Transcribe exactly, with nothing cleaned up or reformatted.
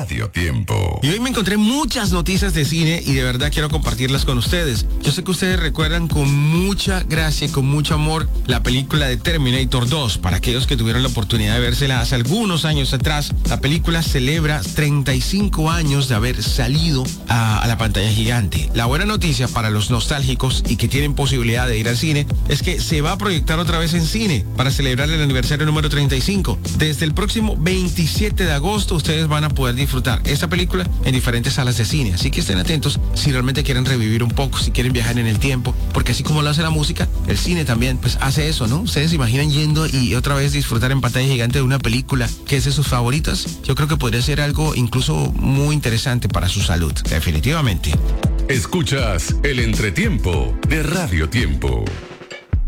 Radio Tiempo. Y hoy me encontré muchas noticias de cine y de verdad quiero compartirlas con ustedes. Yo sé que ustedes recuerdan con mucha gracia y con mucho amor la película de Terminator dos. Para aquellos que tuvieron la oportunidad de vérsela hace algunos años atrás, la película celebra treinta y cinco años de haber salido a, a la pantalla gigante. La buena noticia para los nostálgicos y que tienen posibilidad de ir al cine es que se va a proyectar otra vez en cine para celebrar el aniversario número treinta y cinco. Desde el próximo veintisiete de agosto ustedes van a poder disfrutar esta película en diferentes salas de cine, así que estén atentos si realmente quieren revivir un poco, si quieren viajar en el tiempo, porque así como lo hace la música, el cine también pues hace eso, ¿no? Ustedes se imaginan yendo y otra vez disfrutar en pantalla gigante de una película que es de sus favoritas. Yo creo que podría ser algo incluso muy interesante para su salud, definitivamente. Escuchas el entretiempo de Radio Tiempo.